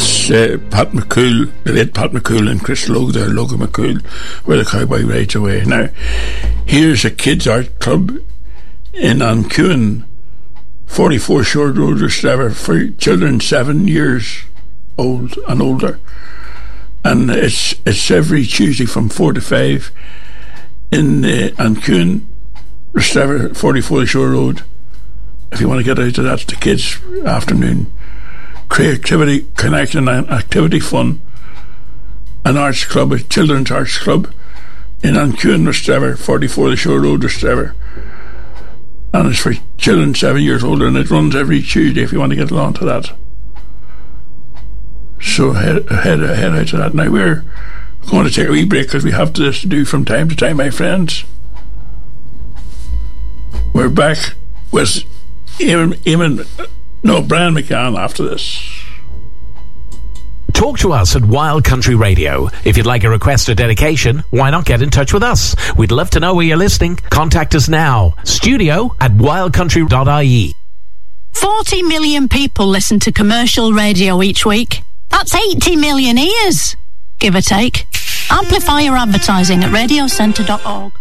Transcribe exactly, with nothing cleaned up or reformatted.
That's uh, Pat McCool, the late Pat McCool and Chris Logue there, Logan McCool, where the cowboy rides away. Now, here's a kids' art club in Ancuin, forty-four Short Road, Rostrevor, for children seven years old and older. And it's it's every Tuesday from four to five in uh, Ancuin, Rostrevor, forty-four Shore Road. If you want to get out of that, the kids' afternoon. Creativity, connection, and activity fun. An arts club, a children's arts club in Ancuin, Rostrevor, forty-four Shore Road, Rostrevor. And it's for children seven years older, and it runs every Tuesday if you want to get along to that. So head, head, head out to that. Now we're going to take a wee break because we have this to do from time to time, my friends. We're back with Eamon, Eamon no, Brian McCann after this. Talk to us at Wild Country Radio. If you'd like a request or dedication, why not get in touch with us? We'd love to know where you're listening. Contact us now. Studio at wild country dot I E. forty million people listen to commercial radio each week. That's eighty million ears, give or take. Amplify your advertising at radio centre dot org.